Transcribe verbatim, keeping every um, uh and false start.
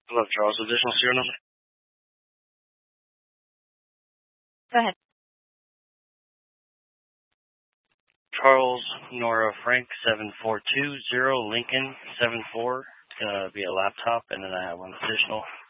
Hello, Charles. Additional serial number? Go ahead. Charles Nora Frank seven four two zero Lincoln seven four uh, via laptop, and then I have one additional